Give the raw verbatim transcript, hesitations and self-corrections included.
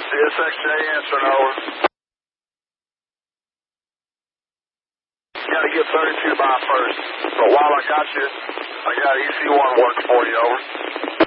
C S X J answering, over. Got to get thirty-two by first. But while I got you, I got E C one working for you, over.